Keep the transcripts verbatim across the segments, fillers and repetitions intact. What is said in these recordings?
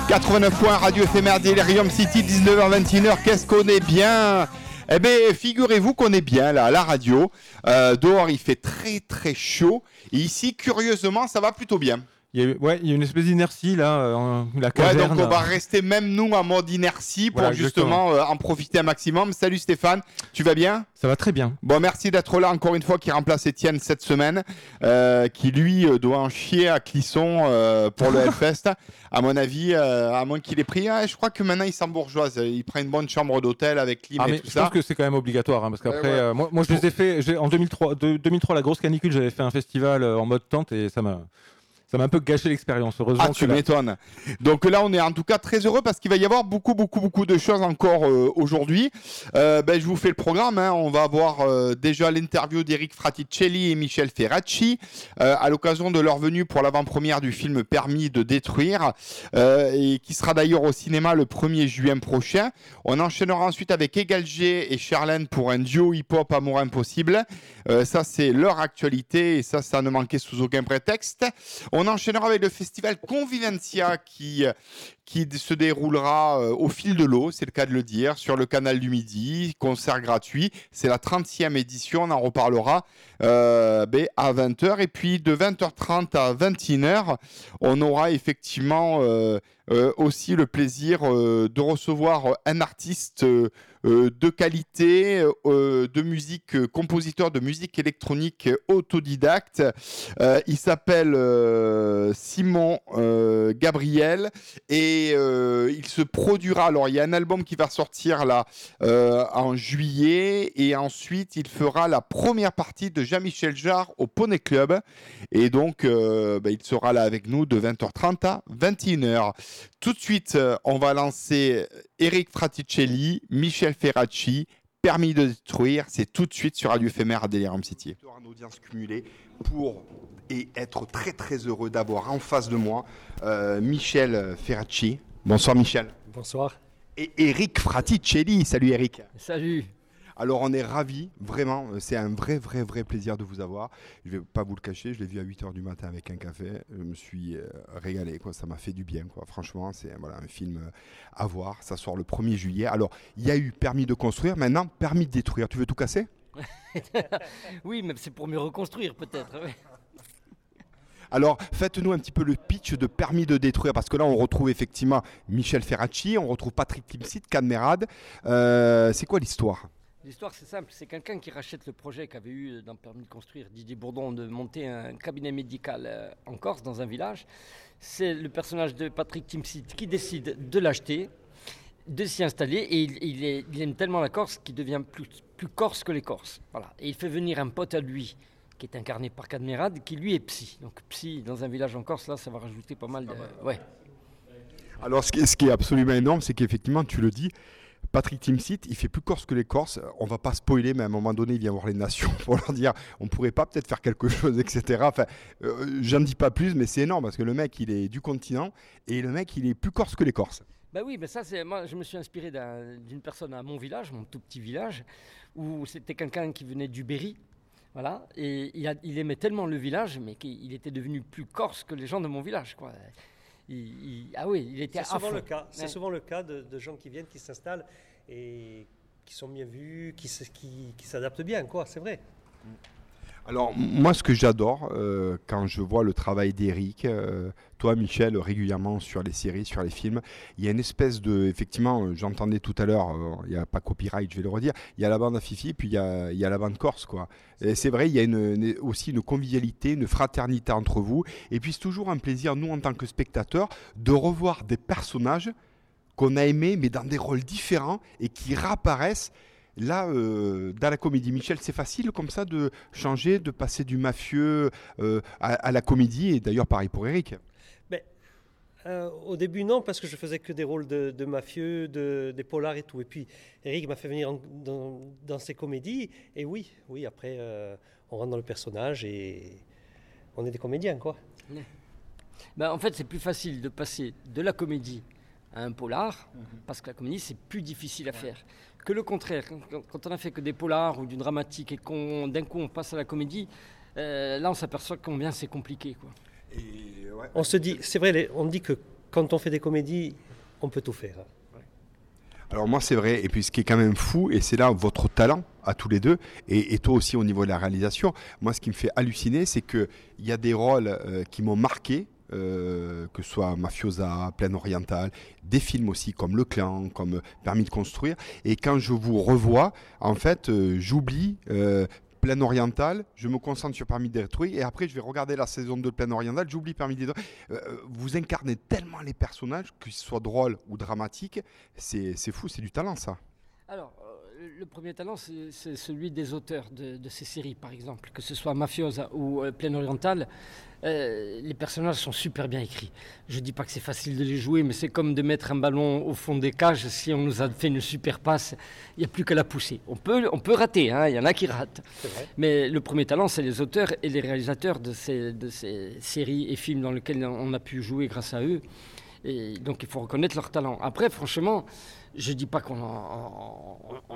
quatre-vingt-neuf points, Radio Éphémère Delirium City, dix-neuf heures vingt et une heures. Qu'est-ce qu'on est bien? Eh bien, figurez-vous qu'on est bien là, à la radio. Euh, dehors, il fait très très chaud. Et ici, curieusement, ça va plutôt bien. Il y a, ouais, il y a une espèce d'inertie là, euh, la caserne. Ouais, donc on va rester même nous en mode inertie pour voilà, justement euh, en profiter un maximum. Salut Stéphane, tu vas bien? Ça va très bien. Bon, merci d'être là encore une fois, qui remplace Étienne cette semaine, euh, qui lui euh, doit en chier à Clisson euh, pour le Hellfest. À mon avis, euh, à moins qu'il ait pris, hein, je crois que maintenant il s'embourgeoise. Il prend une bonne chambre d'hôtel avec clim ah, et mais tout je ça. pense que c'est quand même obligatoire, hein, parce qu'après, ouais, ouais. euh, moi, moi je les ai fait j'ai, en deux mille trois, de, deux mille trois, la grosse canicule, j'avais fait un festival euh, en mode tente et ça m'a. Ça m'a un peu gâché l'expérience, heureusement. Ah, tu là... m'étonnes. Donc là, on est en tout cas très heureux parce qu'il va y avoir beaucoup, beaucoup, beaucoup de choses encore euh, aujourd'hui. Euh, ben, je vous fais le programme. Hein. On va avoir euh, déjà l'interview d'Eric Fraticelli et Michel Ferracci euh, à l'occasion de leur venue pour l'avant-première du film Permis de détruire euh, et qui sera d'ailleurs au cinéma le premier juin prochain. On enchaînera ensuite avec Egal G et Charlène pour un duo hip-hop Amour Impossible. Euh, ça, c'est leur actualité et ça, ça ne manquait sous aucun prétexte. On On enchaînera avec le festival Convivencia qui, qui se déroulera euh, au fil de l'eau, c'est le cas de le dire, sur le canal du Midi, concert gratuit. C'est la trentième édition, on en reparlera euh, ben, à vingt heures. Et puis de vingt heures trente à vingt et une heures, on aura effectivement euh, euh, aussi le plaisir euh, de recevoir un artiste euh, de qualité, euh, de musique, euh, compositeur de musique électronique autodidacte. Euh, il s'appelle euh, Simon euh, Gabriel et euh, il se produira. Alors, il y a un album qui va sortir là euh, en juillet et ensuite il fera la première partie de Jean-Michel Jarre au Poney Club et donc euh, bah, il sera là avec nous de vingt heures trente à vingt et une heures. Tout de suite, euh, on va lancer Eric Fraticelli, Michel Ferracci, Permis de détruire, c'est tout de suite sur Radio Éphémère à Delirium City. En audience cumulée pour et être très très heureux d'avoir en face de moi euh, Michel Ferracci. Bonsoir Michel. Bonsoir. Et Eric Fraticelli. Salut Eric. Salut. Alors on est ravis, vraiment, c'est un vrai vrai vrai plaisir de vous avoir. Je ne vais pas vous le cacher, je l'ai vu à huit heures du matin avec un café, je me suis euh, régalé, quoi. Ça m'a fait du bien, quoi. Franchement, c'est voilà, un film à voir, ça sort le premier juillet. Alors il y a eu Permis de construire, maintenant Permis de détruire, tu veux tout casser? Oui, mais c'est pour mieux reconstruire peut-être. Alors, faites-nous un petit peu le pitch de Permis de détruire, parce que là, on retrouve effectivement Michel Ferracci, on retrouve Patrick Timsit, Cadmerade. Euh, c'est quoi l'histoire? L'histoire, c'est simple. C'est quelqu'un qui rachète le projet qu'avait eu dans Permis de construire Didier Bourdon de monter un cabinet médical en Corse, dans un village. C'est le personnage de Patrick Timsit qui décide de l'acheter, de s'y installer, et il, il, est, il aime tellement la Corse qu'il devient plus, plus corse que les Corses. Voilà. Et il fait venir un pote à lui, qui est incarné par Cadmerade, qui lui est psy. Donc psy dans un village en Corse, là, ça va rajouter pas mal de... Ouais. Alors ce qui, est, ce qui est absolument énorme, c'est qu'effectivement, tu le dis, Patrick Timsit, il fait plus Corse que les Corses. On va pas spoiler, mais à un moment donné, il vient voir les nations pour leur dire, on pourrait pas peut-être faire quelque chose, et cetera. Enfin, euh, j'en dis pas plus, mais c'est énorme parce que le mec, il est du continent et le mec, il est plus Corse que les Corses. Bah oui, mais ça, c'est moi, je me suis inspiré d'un, d'une personne à mon village, mon tout petit village, où c'était quelqu'un qui venait du Berry. Voilà, et il, a, il aimait tellement le village, mais qu'il était devenu plus corse que les gens de mon village, quoi. Il, il, ah oui, il était c'est à souvent fond. le cas. C'est ouais. souvent le cas de, de gens qui viennent, qui s'installent et qui sont bien vus, qui, qui, qui s'adaptent bien, quoi. C'est vrai. Alors moi ce que j'adore euh, quand je vois le travail d'Eric, euh, toi Michel régulièrement sur les séries, sur les films, il y a une espèce de, effectivement j'entendais tout à l'heure, il euh, n'y a pas copyright je vais le redire, il y a la bande à Fifi puis il y a, il y a la bande corse quoi. Et c'est vrai il y a une, une, aussi une convivialité, une fraternité entre vous et puis c'est toujours un plaisir nous en tant que spectateurs de revoir des personnages qu'on a aimés mais dans des rôles différents et qui réapparaissent. Là, euh, dans la comédie, Michel, c'est facile comme ça de changer, de passer du mafieux euh, à, à la comédie, et d'ailleurs pareil pour Eric. Mais, euh, au début, non, parce que je faisais que des rôles de, de mafieux, de, des polars et tout. Et puis, Eric m'a fait venir en, dans, dans ses comédies, et oui, oui, après, euh, on rentre dans le personnage et on est des comédiens, quoi. Ouais. Ben, en fait, c'est plus facile de passer de la comédie à un polar, mmh. parce que la comédie, c'est plus difficile à faire. Que le contraire, quand on a fait que des polars ou du dramatique et qu'on d'un coup on passe à la comédie, euh, là on s'aperçoit combien c'est compliqué, quoi. Et ouais. On se dit, c'est vrai, on dit que quand on fait des comédies, on peut tout faire. Alors moi c'est vrai, et puis ce qui est quand même fou, et c'est là votre talent à tous les deux, et, et toi aussi au niveau de la réalisation, moi ce qui me fait halluciner, c'est qu'il y a des rôles euh, qui m'ont marqué, euh, que ce soit Mafiosa, Plein Oriental, des films aussi comme Le Clan, comme Permis de construire, et quand je vous revois, en fait euh, j'oublie... Euh, Plein Oriental, je me concentre sur Permis de détruire et après je vais regarder la saison deux de Plein Oriental, j'oublie Permis de détruire. Euh, vous incarnez tellement les personnages, qu'ils soient drôles ou dramatiques, c'est, c'est fou, c'est du talent ça. Alors, euh, le premier talent, c'est, c'est celui des auteurs de, de ces séries, par exemple, que ce soit Mafiosa ou euh, Plein Oriental. Euh, les personnages sont super bien écrits. Je ne dis pas que c'est facile de les jouer, mais c'est comme de mettre un ballon au fond des cages. Si on nous a fait une super passe, il n'y a plus qu'à la pousser. On peut, on peut rater, hein, il y en a qui ratent. Mais le premier talent, c'est les auteurs et les réalisateurs de ces, de ces séries et films dans lesquels on a pu jouer grâce à eux. Et donc il faut reconnaître leur talent. Après, franchement, je ne dis pas qu'on en... On, on,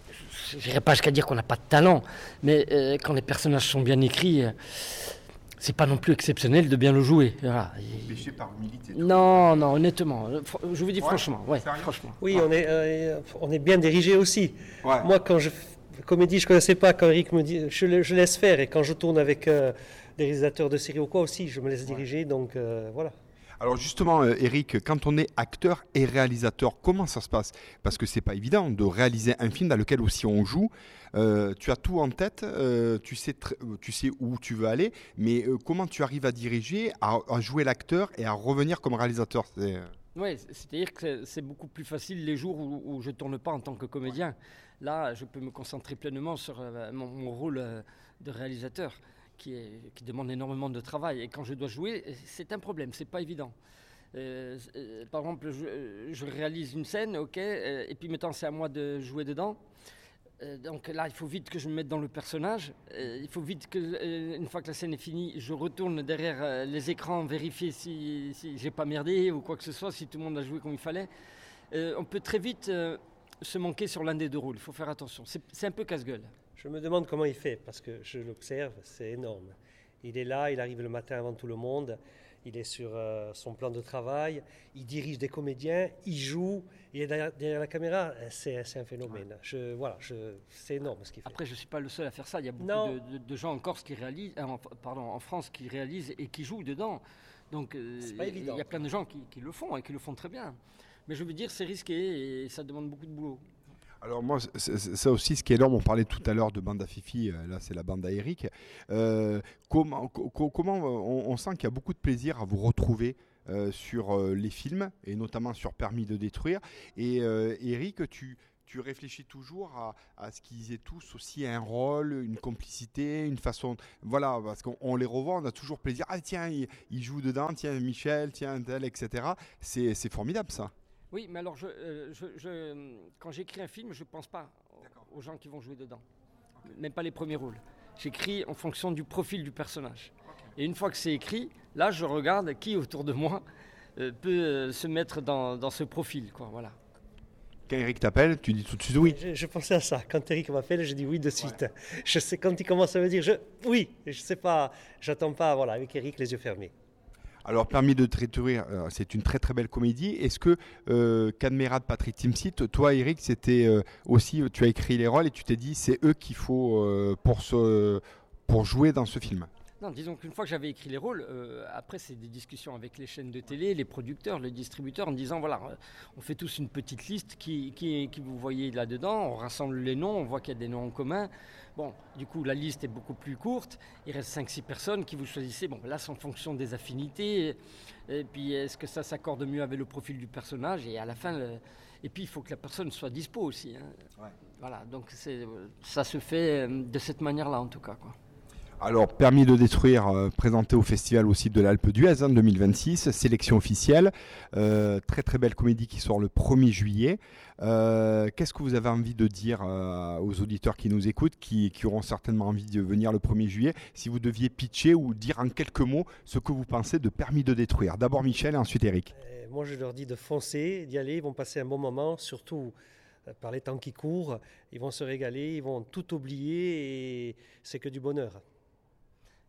je n'irai pas jusqu'à dire qu'on n'a pas de talent, mais euh, quand les personnages sont bien écrits... Euh, c'est pas non plus exceptionnel de bien le jouer. Voilà. Péché par humilité. Non, non, honnêtement. Je vous dis ouais, franchement. Ouais, franchement. Oui, ouais. on, est, euh, on est bien dirigé aussi. Ouais. Moi, quand je comédie, je ne connaissais pas. Quand Eric me dit, je, je laisse faire. Et quand je tourne avec euh, des réalisateurs de séries ou quoi aussi, je me laisse diriger. Ouais. Donc euh, voilà. Alors justement, euh, Eric, quand on est acteur et réalisateur, comment ça se passe? Parce que c'est pas évident de réaliser un film dans lequel aussi on joue. Euh, tu as tout en tête, euh, tu, sais tr- tu sais où tu veux aller, mais euh, comment tu arrives à diriger, à, à jouer l'acteur et à revenir comme réalisateur? c'est... Oui, c'est-à-dire que c'est, c'est beaucoup plus facile les jours où, où je ne tourne pas en tant que comédien. Là, je peux me concentrer pleinement sur euh, mon, mon rôle euh, de réalisateur. Qui, est, qui demande énormément de travail. Et quand je dois jouer, c'est un problème, c'est pas évident. Euh, euh, par exemple, je, je réalise une scène, ok, euh, et puis maintenant c'est à moi de jouer dedans. Euh, donc là, il faut vite que je me mette dans le personnage. Euh, il faut vite que, euh, une fois que la scène est finie, je retourne derrière euh, les écrans, vérifier si, si j'ai pas merdé ou quoi que ce soit, si tout le monde a joué comme il fallait. Euh, on peut très vite euh, se manquer sur l'un des deux rôles. Il faut faire attention. C'est, c'est un peu casse-gueule. Je me demande comment il fait, parce que je l'observe, c'est énorme. Il est là, il arrive le matin avant tout le monde, il est sur euh, son plan de travail, il dirige des comédiens, il joue, il est derrière, derrière la caméra, c'est, c'est un phénomène. Ouais. Je, voilà, je, c'est énorme ce qu'il fait. Après, je ne suis pas le seul à faire ça, il y a beaucoup de, de, de gens en Corse qui réalisent, euh, en, pardon, en France qui réalisent et qui jouent dedans. Donc euh, il y a plein de gens qui, qui le font et qui le font très bien. Mais je veux dire, c'est risqué et ça demande beaucoup de boulot. Alors moi, c'est, c'est, ça aussi, ce qui est énorme, on parlait tout à l'heure de bande à Fifi, là c'est la bande à Eric. Euh, comment co- comment on, on sent qu'il y a beaucoup de plaisir à vous retrouver euh, sur euh, les films, et notamment sur Permis de détruire. Et euh, Eric, tu, tu réfléchis toujours à, à ce qu'ils aient tous aussi un rôle, une complicité, une façon... Voilà, parce qu'on on les revoit, on a toujours plaisir. Ah tiens, il, il joue dedans, tiens Michel, tiens tel, et cetera. C'est, c'est formidable ça. Oui, mais alors, je, euh, je, je, quand j'écris un film, je ne pense pas aux, aux gens qui vont jouer dedans. Okay. Même pas les premiers rôles. J'écris en fonction du profil du personnage. Okay. Et une fois que c'est écrit, là, je regarde qui autour de moi euh, peut euh, se mettre dans, dans ce profil, quoi, voilà. Quand Eric t'appelle, tu dis tout de suite oui. Je, je pensais à ça. Quand Eric m'appelle, je dis oui de suite. Ouais. Je sais, quand il commence à me dire je, oui, je sais pas, j'attends pas, voilà, avec Eric, les yeux fermés. Alors, Permis de détruire, euh, c'est une très très belle comédie. Est-ce que euh, Cadmerade, Patrick Timsit, toi Eric, c'était euh, aussi, tu as écrit les rôles et tu t'es dit c'est eux qu'il faut euh, pour, ce, pour jouer dans ce film? Non, disons qu'une fois que j'avais écrit les rôles, euh, après c'est des discussions avec les chaînes de télé, les producteurs, les distributeurs, en disant voilà, on fait tous une petite liste qui, qui, qui vous voyez là-dedans, on rassemble les noms, on voit qu'il y a des noms en commun. Bon, du coup, la liste est beaucoup plus courte, il reste cinq six personnes qui vous choisissez. Bon, là, c'est en fonction des affinités, et puis est-ce que ça s'accorde mieux avec le profil du personnage, et à la fin, le... et puis il faut que la personne soit dispo aussi. Hein. Ouais. Voilà, donc c'est, ça se fait de cette manière-là en tout cas, quoi. Alors, Permis de détruire, euh, présenté au festival aussi de l'Alpe d'Huez en hein, deux mille vingt-six, sélection officielle, euh, très très belle comédie qui sort le premier juillet. Euh, qu'est-ce que vous avez envie de dire euh, aux auditeurs qui nous écoutent, qui, qui auront certainement envie de venir le premier juillet, si vous deviez pitcher ou dire en quelques mots ce que vous pensez de Permis de détruire? D'abord Michel et ensuite Eric. Euh, moi je leur dis de foncer, d'y aller, ils vont passer un bon moment, surtout euh, par les temps qui courent, ils vont se régaler, ils vont tout oublier et c'est que du bonheur.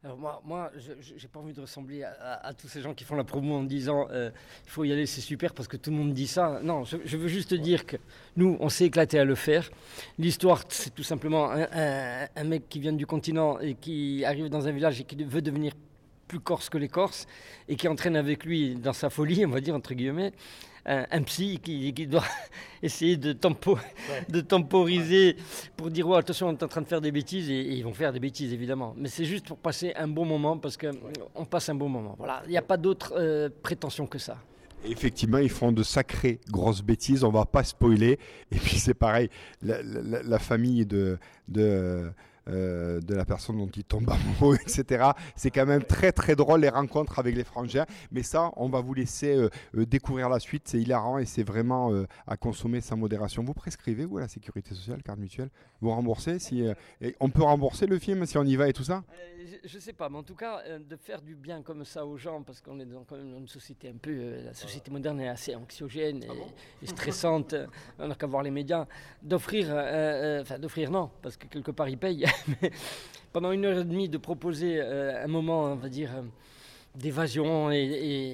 Alors moi, moi je n'ai pas envie de ressembler à, à, à tous ces gens qui font la promo en disant euh, il faut y aller, c'est super parce que tout le monde dit ça. Non, je, je veux juste dire que nous, on s'est éclaté à le faire. L'histoire, c'est tout simplement un, un, un mec qui vient du continent et qui arrive dans un village et qui veut devenir plus corse que les Corses et qui entraîne avec lui dans sa folie, on va dire entre guillemets, un, un psy qui, qui doit essayer de, tempo, ouais. de temporiser pour dire ouais, attention, on est en train de faire des bêtises et, et ils vont faire des bêtises évidemment. Mais c'est juste pour passer un bon moment parce qu'on ouais. passe un bon moment. Voilà, il n'y a pas d'autre euh, prétention que ça. Effectivement, ils font de sacrées grosses bêtises, on ne va pas spoiler. Et puis c'est pareil, la, la, la famille de... de Euh, de la personne dont il tombe amoureux, et cetera. C'est quand même très très drôle les rencontres avec les frangins. Mais ça, on va vous laisser euh, euh, découvrir la suite. C'est hilarant et c'est vraiment euh, à consommer sans modération. Vous prescrivez, vous, à la sécurité sociale, carte mutuelle? Vous remboursez si, euh, et on peut rembourser le film si on y va et tout ça? euh, Je ne sais pas, mais en tout cas, euh, de faire du bien comme ça aux gens, parce qu'on est dans, quand même dans une société un peu... Euh, la société moderne est assez anxiogène et, ah bon et stressante. On n'a qu'à voir les médias. D'offrir... Euh, enfin, euh, d'offrir non, parce que quelque part, ils payent. Mais pendant une heure et demie de proposer euh, un moment, on va dire, euh, d'évasion et,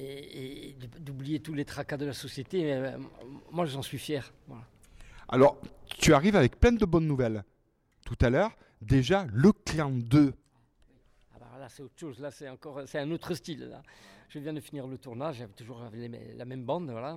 et, et d'oublier tous les tracas de la société, euh, moi j'en suis fier. Voilà. Alors, tu arrives avec plein de bonnes nouvelles. Tout à l'heure, déjà, le clan deux. Ah bah là, c'est autre chose. Là, c'est encore, c'est un autre style. Là. Je viens de finir le tournage, j'avais toujours les, la même bande, voilà.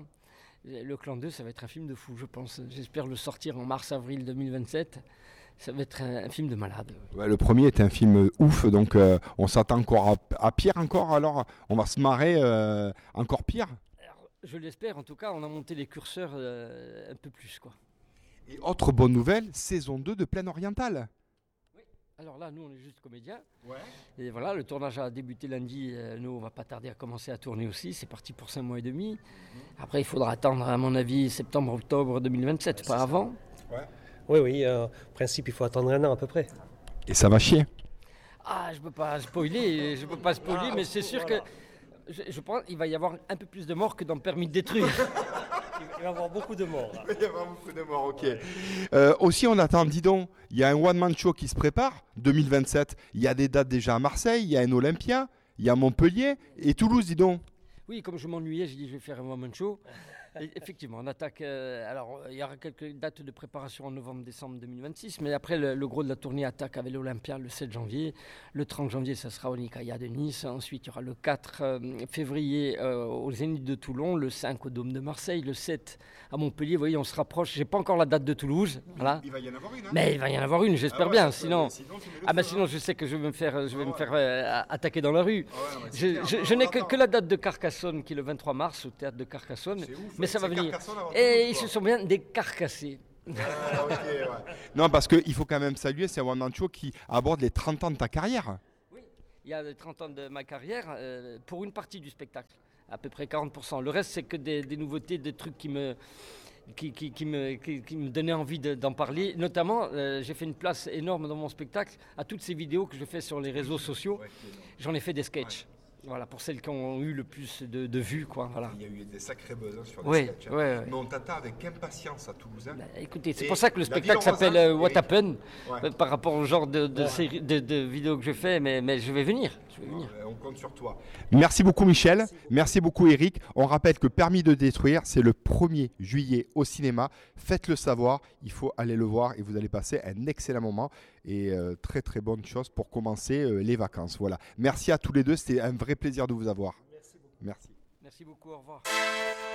Le clan deux, ça va être un film de fou, je pense. J'espère le sortir en mars-avril deux mille vingt-sept. Ça va être un, un film de malade. Ouais, le premier était un film ouf, donc euh, on s'attend encore à, à pire encore, alors on va se marrer euh, encore pire. Alors, je l'espère, en tout cas, on a monté les curseurs euh, un peu plus, quoi. Et autre bonne nouvelle, saison deux de Plaine Orientale. Oui, alors là, nous, on est juste comédiens. Ouais. Et voilà, le tournage a débuté lundi. Euh, nous, on va pas tarder à commencer à tourner aussi. C'est parti pour cinq mois et demi. Mmh. Après, il faudra attendre, à mon avis, septembre-octobre deux mille vingt-sept, ouais, pas avant. Ouais. Oui, oui, euh, en principe, il faut attendre un an à peu près. Et ça va chier. Ah, je peux pas spoiler, je peux pas spoiler, ah, mais c'est sûr voilà. que je, je pense qu'il va y avoir un peu plus de morts que dans Permis de détruire. Il va y avoir beaucoup de morts. Là. Il va y avoir beaucoup de morts, ok. Euh, aussi, on attend, dis donc, il y a un one-man show qui se prépare, deux mille vingt-sept. Il y a des dates déjà à Marseille, il y a un Olympia, il y a Montpellier et Toulouse, dis donc. Oui, comme je m'ennuyais, j'ai dit je vais faire un one-man show. Et effectivement, on attaque. Euh, alors, il y aura quelques dates de préparation en novembre-décembre deux mille vingt-six, mais après, le, le gros de la tournée attaque avec l'Olympia le sept janvier. Le trente janvier, ça sera au Nicaïa de Nice. Ensuite, il y aura le quatre euh, février euh, au Zénith de Toulon, le cinq au Dôme de Marseille, le sept à Montpellier. Vous voyez, on se rapproche. J'ai pas encore la date de Toulouse. Voilà. Il va y en avoir une. Hein, mais il va y en avoir une, j'espère ah ouais, bien. Sinon, sinon, ah bah feu, sinon, hein. je sais que je vais me faire, je vais ah me faire euh, attaquer dans la rue. Ah ouais, je je, je n'ai que, que la date de Carcassonne, qui est le vingt-trois mars au théâtre de Carcassonne, ouf, mais ça va venir. Et ils se sont bien décarcassés. Ah, okay, ouais. Non, parce qu'il faut quand même saluer, c'est un one-man show qui aborde les trente ans de ta carrière. Oui, il y a les trente ans de ma carrière euh, pour une partie du spectacle, à peu près quarante pour cent. Le reste, c'est que des, des nouveautés, des trucs qui me, qui, qui, qui me, qui, qui me donnaient envie de, d'en parler. Notamment, euh, j'ai fait une place énorme dans mon spectacle à toutes ces vidéos que je fais sur les réseaux sociaux. J'en ai fait des sketchs. Voilà, pour celles qui ont eu le plus de, de vues, quoi. Voilà. Il y a eu des sacrés buzz sur des ouais, sketchs. Ouais, ouais. Mais on t'attend avec impatience à Toulouse. Hein. Bah, écoutez, c'est et pour ça que le spectacle s'appelle euh, What Happened, ouais. euh, par rapport au genre de, de, ouais. série, de, de vidéos que je fais, mais, mais je vais venir. Je vais venir. Ouais, on compte sur toi. Merci beaucoup Michel, merci, merci beaucoup Eric. On rappelle que Permis de détruire, c'est le premier juillet au cinéma. Faites-le savoir, il faut aller le voir et vous allez passer un excellent moment. Et euh, très très bonne chose pour commencer euh, les vacances. Voilà. Merci à tous les deux, c'était un vrai plaisir de vous avoir. Merci beaucoup. Merci. Merci beaucoup, au revoir.